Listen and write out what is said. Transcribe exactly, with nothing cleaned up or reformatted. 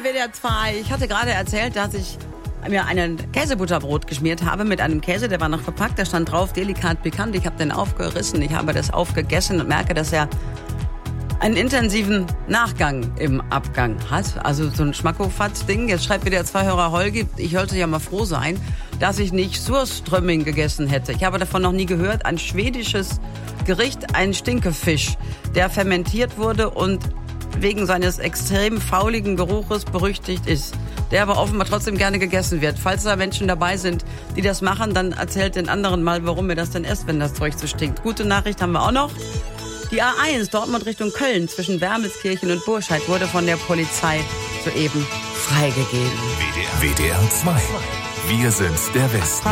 W D R zwei. Ich hatte gerade erzählt, dass ich mir ein Käsebutterbrot geschmiert habe mit einem Käse, der war noch verpackt, da stand drauf, delikat pikant. Ich habe den aufgerissen, ich habe das aufgegessen und merke, dass er einen intensiven Nachgang im Abgang hat. Also so ein Schmackofatz-Ding. Jetzt schreibt wieder zwei Hörer Holgi, ich sollte ja mal froh sein, dass ich nicht Surströmming gegessen hätte. Ich habe davon noch nie gehört. Ein schwedisches Gericht, ein Stinkefisch, der fermentiert wurde und wegen seines extrem fauligen Geruches berüchtigt ist, der aber offenbar trotzdem gerne gegessen wird. Falls da Menschen dabei sind, die das machen, dann erzählt den anderen mal, warum ihr das denn esst, wenn das Zeug so stinkt. Gute Nachricht haben wir auch noch. Die A eins, Dortmund Richtung Köln, zwischen Wermelskirchen und Burscheid, wurde von der Polizei soeben freigegeben. W D R zwei. Wir sind der Westen.